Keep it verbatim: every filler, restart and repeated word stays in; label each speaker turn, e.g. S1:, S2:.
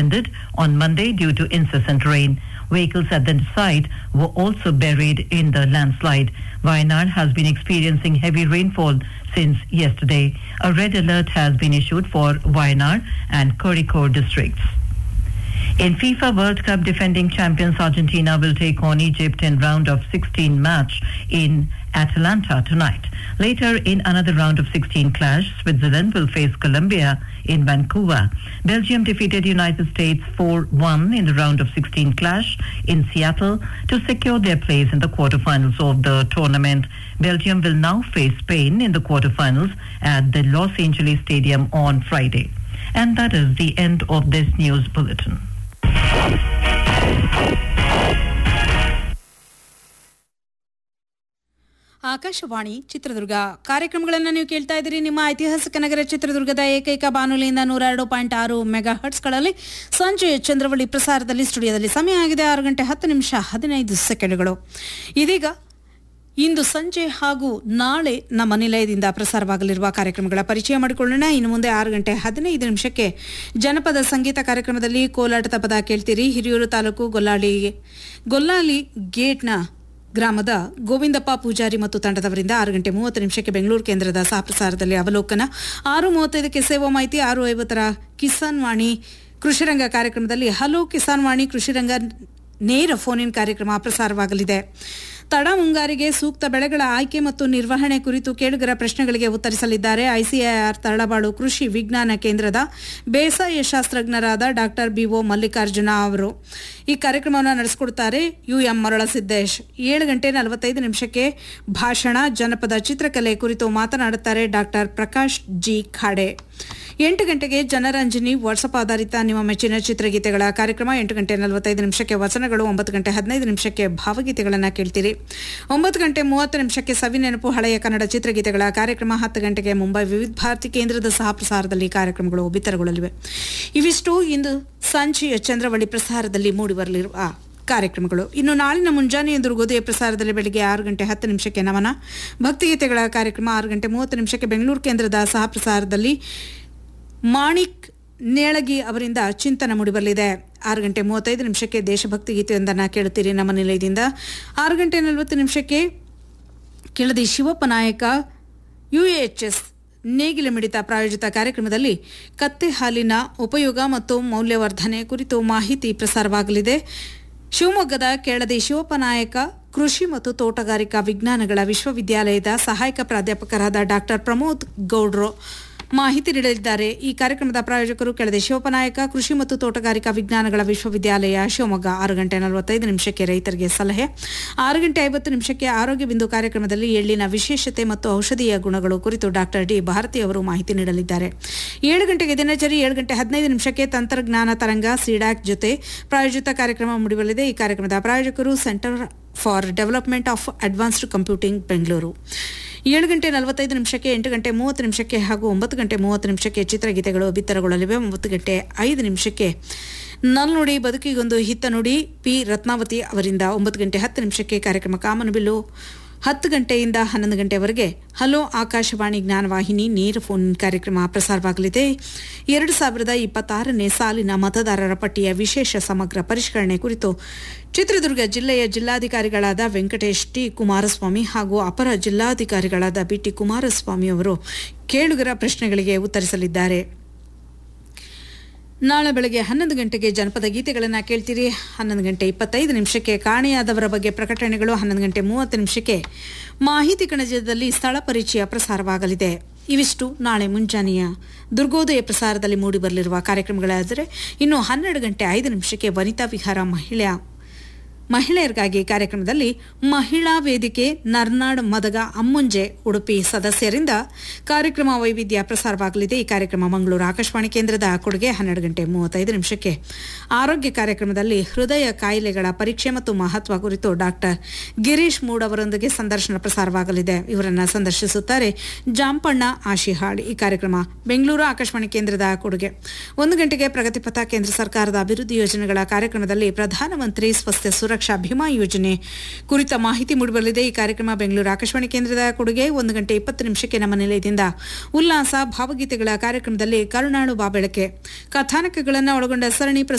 S1: suspended on Monday due to incessant rain. Vehicles at the site were also buried in the landslide. Wayanad has been experiencing heavy rainfall since yesterday. A red alert has been issued for Wayanad and Kozhikode districts. In FIFA World Cup, defending champions Argentina will take on Egypt in round of sixteen match in Atlanta tonight. Later, in another round of sixteen clash, Switzerland will face Colombia in Vancouver. Belgium defeated United States four one in the round of sixteen clash in Seattle to secure their place in the quarterfinals of the tournament. Belgium will now face Spain in the quarterfinals at the Los Angeles Stadium on Friday. And that is the end of this news bulletin.
S2: Akashvani Chitradurga ಕಾರ್ಯಕ್ರಮಗಳನ್ನು ನೀವು ಕೇಳ್ತಾ ಇದ್ದೀರಿ. ನಿಮ್ಮ ಐತಿಹಾಸಿಕ ನಗರ ಚಿತ್ರದುರ್ಗದ ಏಕೈಕ ಬಾನುಲಿಯಿಂದ ನೂರ ಎರಡು ಪಾಯಿಂಟ್ ಆರು ಮೆಗಾ ಹರ್ಟ್ಸ್ಗಳಲ್ಲಿ ಸಂಜೆ ಚಂದ್ರವಳ್ಳಿ ಪ್ರಸಾರದಲ್ಲಿ ಸ್ಟುಡಿಯೋದಲ್ಲಿ ಸಮಯ ಆಗಿದೆ ಆರು ಗಂಟೆ ಹತ್ತು ನಿಮಿಷ ಹದಿನೈದು ಸೆಕೆಂಡ್ಗಳು. ಇದೀಗ ಇಂದು ಸಂಜೆ ಹಾಗೂ ನಾಳೆ ನಮ್ಮ ನಿಲಯದಿಂದ ಪ್ರಸಾರವಾಗಲಿರುವ ಕಾರ್ಯಕ್ರಮಗಳ ಪರಿಚಯ ಮಾಡಿಕೊಳ್ಳೋಣ. ಇನ್ನು ಮುಂದೆ ಆರು ಗಂಟೆ ಹದಿನೈದು ನಿಮಿಷಕ್ಕೆ ಜನಪದ ಸಂಗೀತ ಕಾರ್ಯಕ್ರಮದಲ್ಲಿ ಕೋಲಾಟದ ಪದ ಕೇಳ್ತೀರಿ. ಹಿರಿಯೂರು ತಾಲೂಕು ಗೊಲ್ಲಾಳಿ ಗೊಲ್ಲಾಳಿ ಗೇಟ್ನ ಗ್ರಾಮದ ಗೋವಿಂದಪ್ಪ ಪೂಜಾರಿ ಮತ್ತು ತಂಡದವರಿಂದ ಆರು ಗಂಟೆ ಮೂವತ್ತು ನಿಮಿಷಕ್ಕೆ ಬೆಂಗಳೂರು ಕೇಂದ್ರದ ಸಹಪ್ರಸಾರದಲ್ಲಿ ಅವಲೋಕನ, ಆರು ಮೂವತ್ತೈದಕ್ಕೆ ಸೇವಾ ಮಾಹಿತಿ, ಆರು ಐವತ್ತರ ಕಿಸಾನ್ ವಾಣಿ ಕೃಷಿರಂಗ ಕಾರ್ಯಕ್ರಮದಲ್ಲಿ ಹಲೋ ಕಿಸಾನ್ ವಾಣಿ ಕೃಷಿರಂಗ ನೇರ ಫೋನ್ ಇನ್ ಕಾರ್ಯಕ್ರಮ ಪ್ರಸಾರವಾಗಲಿದೆ. ತಡ ಮುಂಗಾರಿಗೆ ಸೂಕ್ತ ಬೆಳೆಗಳ ಆಯ್ಕೆ ಮತ್ತು ನಿರ್ವಹಣೆ ಕುರಿತು ಕೇಳುಗರ ಪ್ರಶ್ನೆಗಳಿಗೆ ಉತ್ತರಿಸಲಿದ್ದಾರೆ ಐಸಿಎಆರ್ ತರಳಬಾಳು ಕೃಷಿ ವಿಜ್ಞಾನ ಕೇಂದ್ರದ ಬೇಸಾಯ ಶಾಸ್ತ್ರಜ್ಞರಾದ ಡಾಕ್ಟರ್ ಬಿಒ ಮಲ್ಲಿಕಾರ್ಜುನ ಅವರು. ಈ ಕಾರ್ಯಕ್ರಮವನ್ನು ನಡೆಸಿಕೊಡುತ್ತಾರೆ ಯುಎಂ ಮರಳಸಿದ್ದೇಶ್. ಏಳು ಗಂಟೆ ನಲವತ್ತೈದು ನಿಮಿಷಕ್ಕೆ ಭಾಷಣ ಜನಪದ ಚಿತ್ರಕಲೆ ಕುರಿತು ಮಾತನಾಡುತ್ತಾರೆ ಡಾಕ್ಟರ್ ಪ್ರಕಾಶ್ ಜಿ ಖಾಡೆ. ಎಂಟು ಗಂಟೆಗೆ ಜನರಂಜನಿ ವಾಟ್ಸಪ್ ಆಧಾರಿತ ನಿಮ್ಮ ಮೆಚ್ಚಿನ ಚಿತ್ರಗೀತೆಗಳ ಕಾರ್ಯಕ್ರಮ. ಎಂಟು ಗಂಟೆ ನಲವತ್ತೈದು ನಿಮಿಷಕ್ಕೆ ವಚನಗಳು. ಒಂಬತ್ತು ಗಂಟೆ ಹದಿನೈದು ನಿಮಿಷಕ್ಕೆ ಭಾವಗೀತೆಗಳನ್ನು ಕೇಳ್ತೀರಿ. ಒಂಬತ್ತು ಗಂಟೆ ಮೂವತ್ತು ನಿಮಿಷಕ್ಕೆ ಸವಿನೆನಪು ಹಳೆಯ ಕನ್ನಡ ಚಿತ್ರಗೀತೆಗಳ ಕಾರ್ಯಕ್ರಮ. ಹತ್ತು ಗಂಟೆಗೆ ಮುಂಬೈ ವಿವಿಧ ಭಾರತಿ ಕೇಂದ್ರದ ಸಹ ಪ್ರಸಾರದಲ್ಲಿ ಕಾರ್ಯಕ್ರಮಗಳು ಬಿತ್ತರಗೊಳ್ಳಲಿವೆ. ಇವಿಷ್ಟು ಇಂದು ಸಂಜೆಯ ಚಂದ್ರವಳ್ಳಿ ಪ್ರಸಾರದಲ್ಲಿ ಮೂಡಿಬರಲಿರುವ ಕಾರ್ಯಕ್ರಮಗಳು. ಇನ್ನು ನಾಳಿನ ಮುಂಜಾನೆ ದುರ್ಗೋದಯ ಪ್ರಸಾರದಲ್ಲಿ ಬೆಳಗ್ಗೆ ಆರು ಗಂಟೆ ಹತ್ತು ನಿಮಿಷಕ್ಕೆ ನಮನ ಭಕ್ತಿಗೀತೆಗಳ ಕಾರ್ಯಕ್ರಮ. ಆರು ಗಂಟೆ ಮೂವತ್ತು ನಿಮಿಷಕ್ಕೆ ಬೆಂಗಳೂರು ಕೇಂದ್ರದ ಸಹ ಪ್ರಸಾರದಲ್ಲಿ ಮಾಣಿಕ್ ನೇಳಗಿ ಅವರಿಂದ ಚಿಂತನ ಮೂಡಿಬರಲಿದೆ. ಆರು ಗಂಟೆ ಮೂವತ್ತೈದು ನಿಮಿಷಕ್ಕೆ ದೇಶಭಕ್ತಿ ಗೀತೆಯೊಂದನ್ನು ಕೇಳುತ್ತೀರಿ ನಮ್ಮ ನಿಲಯದಿಂದ. ಆರು ಗಂಟೆ ನಲವತ್ತು ನಿಮಿಷಕ್ಕೆ ಕೆಳದಿ ಶಿವಪ್ಪ ನಾಯಕ ಯುಎಎಚ್ಎಸ್ ನೇಗಿಲ ಮಿಡಿತ ಪ್ರಾಯೋಜಿತ ಕಾರ್ಯಕ್ರಮದಲ್ಲಿ ಕತ್ತೆ ಹಾಲಿನ ಉಪಯೋಗ ಮತ್ತು ಮೌಲ್ಯವರ್ಧನೆ ಕುರಿತು ಮಾಹಿತಿ ಪ್ರಸಾರವಾಗಲಿದೆ. ಶಿವಮೊಗ್ಗದ ಕೆಳದಿ ಶಿವಪ್ಪ ನಾಯಕ ಕೃಷಿ ಮತ್ತು ತೋಟಗಾರಿಕಾ ವಿಜ್ಞಾನಗಳ ವಿಶ್ವವಿದ್ಯಾಲಯದ ಸಹಾಯಕ ಪ್ರಾಧ್ಯಾಪಕರಾದ ಡಾಕ್ಟರ್ ಪ್ರಮೋದ್ ಗೌಡ್ರು ಮಾಹಿತಿ ನೀಡಲಿದ್ದಾರೆ. ಈ ಕಾರ್ಯಕ್ರಮದ ಪ್ರಾಯೋಜಕರು ಕೆಳದಿ ಶಿವಪ್ಪನಾಯಕ ಕೃಷಿ ಮತ್ತು ತೋಟಗಾರಿಕಾ ವಿಜ್ಞಾನಗಳ ವಿಶ್ವವಿದ್ಯಾಲಯ ಶಿವಮೊಗ್ಗ. ಆರು ಗಂಟೆ ನಲವತ್ತೈದು ನಿಮಿಷಕ್ಕೆ ರೈತರಿಗೆ ಸಲಹೆ. ಆರು ಗಂಟೆ ಐವತ್ತು ನಿಮಿಷಕ್ಕೆ ಆರೋಗ್ಯ ಬಿಂದು ಕಾರ್ಯಕ್ರಮದಲ್ಲಿ ಎಳ್ಳಿನ ವಿಶೇಷತೆ ಮತ್ತು ಔಷಧೀಯ ಗುಣಗಳು ಕುರಿತು ಡಾಕ್ಟರ್ ಡಿ ಭಾರತಿ ಅವರು ಮಾಹಿತಿ ನೀಡಲಿದ್ದಾರೆ. ಏಳು ಗಂಟೆಗೆ ದಿನಚರಿ. ಏಳು ಗಂಟೆ ಹದಿನೈದು ನಿಮಿಷಕ್ಕೆ ತಂತ್ರಜ್ಞಾನ ತರಂಗ ಸಿಡ್ಯಾಕ್ ಜೊತೆ ಪ್ರಾಯೋಜಿತ ಕಾರ್ಯಕ್ರಮ ಮೂಡಿಬರಲಿದೆ. ಈ ಕಾರ್ಯಕ್ರಮದ ಪ್ರಾಯೋಜಕರು centre for development of advanced computing Bengaluru. ಏಳು ಗಂಟೆ ನಲವತ್ತೈದು ನಿಮಿಷಕ್ಕೆ, ಎಂಟು ಗಂಟೆ ಮೂವತ್ತು ನಿಮಿಷಕ್ಕೆ ಹಾಗೂ ಒಂಬತ್ತು ಗಂಟೆ ಮೂವತ್ತು ನಿಮಿಷಕ್ಕೆ ಚಿತ್ರಗೀತೆಗಳು ಬಿತ್ತರಗೊಳ್ಳಲಿವೆ. ಒಂಬತ್ತು ಗಂಟೆ ಐದು ನಿಮಿಷಕ್ಕೆ ನಲ್ನುಡಿ ಬದುಕಿಗೊಂದು ಹಿತ್ತ ನುಡಿ ಪಿ ರತ್ನಾವತಿ ಅವರಿಂದ. ಒಂಬತ್ತು ಗಂಟೆ ಹತ್ತು ನಿಮಿಷಕ್ಕೆ ಕಾರ್ಯಕ್ರಮ ಕಾಮನಬಿಲ್ಲು. ಹತ್ತು ಗಂಟೆಯಿಂದ ಹನ್ನೊಂದು ಗಂಟೆವರೆಗೆ ಹಲೋ ಆಕಾಶವಾಣಿ ಜ್ಞಾನವಾಹಿನಿ ನೇರ ಫೋನ್ ಕಾರ್ಯಕ್ರಮ ಪ್ರಸಾರವಾಗಲಿದೆ. ಎರಡು ಸಾವಿರದ ಇಪ್ಪತ್ತಾರನೇ ಸಾಲಿನ ಮತದಾರರ ಪಟ್ಟಿಯ ವಿಶೇಷ ಸಮಗ್ರ ಪರಿಷ್ಕರಣೆ ಕುರಿತು ಚಿತ್ರದುರ್ಗ ಜಿಲ್ಲೆಯ ಜಿಲ್ಲಾಧಿಕಾರಿಗಳಾದ ವೆಂಕಟೇಶ್ ಟಿ ಕುಮಾರಸ್ವಾಮಿ ಹಾಗೂ ಅಪರ ಜಿಲ್ಲಾಧಿಕಾರಿಗಳಾದ ಬಿಟಿ ಕುಮಾರಸ್ವಾಮಿ ಅವರು ಕೇಳುಗರ ಪ್ರಶ್ನೆಗಳಿಗೆ ಉತ್ತರಿಸಲಿದ್ದಾರೆ. ನಾಳೆ ಬೆಳಗ್ಗೆ ಹನ್ನೊಂದು ಗಂಟೆಗೆ ಜನಪದ ಗೀತೆಗಳನ್ನು ಕೇಳ್ತೀರಿ. ಹನ್ನೊಂದು ಗಂಟೆ ಇಪ್ಪತ್ತೈದು ನಿಮಿಷಕ್ಕೆ ಕಾಣೆಯಾದವರ ಬಗ್ಗೆ ಪ್ರಕಟಣೆಗಳು. ಹನ್ನೊಂದು ಗಂಟೆ ಮೂವತ್ತು ನಿಮಿಷಕ್ಕೆ ಮಾಹಿತಿ ಕಣಜದಲ್ಲಿ ಸ್ಥಳ ಪರಿಚಯ ಪ್ರಸಾರವಾಗಲಿದೆ. ಇವಿಷ್ಟು ನಾಳೆ ಮುಂಜಾನೆಯ ದುರ್ಗೋದಯ ಪ್ರಸಾರದಲ್ಲಿ ಮೂಡಿಬರಲಿರುವ ಕಾರ್ಯಕ್ರಮಗಳಾದರೆ, ಇನ್ನು ಹನ್ನೆರಡು ಗಂಟೆ ಐದು ನಿಮಿಷಕ್ಕೆ ವನಿತಾ ವಿಹಾರ ಮಹಿಳಾ ಮಹಿಳೆಯರಿಗಾಗಿ ಕಾರ್ಯಕ್ರಮದಲ್ಲಿ ಮಹಿಳಾ ವೇದಿಕೆ ನರ್ನಾಡ್ ಮದಗ ಅಮ್ಮುಂಜೆ ಉಡುಪಿ ಸದಸ್ಯರಿಂದ ಕಾರ್ಯಕ್ರಮ ವೈವಿಧ್ಯ ಪ್ರಸಾರವಾಗಲಿದೆ. ಈ ಕಾರ್ಯಕ್ರಮ ಮಂಗಳೂರು ಆಕಾಶವಾಣಿ ಕೇಂದ್ರದ ಕೊಡುಗೆ. ಹನ್ನೆರಡು ಗಂಟೆ ಮೂವತ್ತೈದು ನಿಮಿಷಕ್ಕೆ ಆರೋಗ್ಯ ಕಾರ್ಯಕ್ರಮದಲ್ಲಿ ಹೃದಯ ಕಾಯಿಲೆಗಳ ಪರೀಕ್ಷೆ ಮತ್ತು ಮಹತ್ವ ಕುರಿತು ಡಾಕ್ಟರ್ ಗಿರೀಶ್ ಮೂಡ್ ಅವರೊಂದಿಗೆ ಸಂದರ್ಶನ ಪ್ರಸಾರವಾಗಲಿದೆ. ಇವರನ್ನು ಸಂದರ್ಶಿಸುತ್ತಾರೆ ಜಾಂಪಣ್ಣ ಆಶಿಹಾಳ್. ಈ ಕಾರ್ಯಕ್ರಮ ಬೆಂಗಳೂರು ಆಕಾಶವಾಣಿ ಕೇಂದ್ರದ ಕೊಡುಗೆ. ಒಂದು ಗಂಟೆಗೆ ಪ್ರಗತಿಪಥ ಕೇಂದ್ರ ಸರ್ಕಾರದ ಅಭಿವೃದ್ಧಿ ಯೋಜನೆಗಳ ಕಾರ್ಯಕ್ರಮದಲ್ಲಿ ಪ್ರಧಾನಮಂತ್ರಿ ಸ್ವಸ್ಥ ಸುರಕ್ಷಾ ಭೀಮಾ ಯೋಜನೆ ಕುರಿತ ಮಾಹಿತಿ ಮೂಡಿಬರಲಿದೆ. ಈ ಕಾರ್ಯಕ್ರಮ ಬೆಂಗಳೂರು ಆಕಾಶವಾಣಿ ಕೇಂದ್ರದ ಕೊಡುಗೆ. ಒಂದು ಗಂಟೆ ಇಪ್ಪತ್ತು ನಿಮಿಷಕ್ಕೆ ನಮ್ಮ ನಿಲಯದಿಂದ ಉಲ್ಲಾಸ ಭಾವಗೀತೆಗಳ ಕಾರ್ಯಕ್ರಮದಲ್ಲಿ ಕರುಣಾಳು ಬಾಬೆಳಕೆ ಕಥಾನಕಗಳನ್ನು ಒಳಗೊಂಡ ಸರಣಿ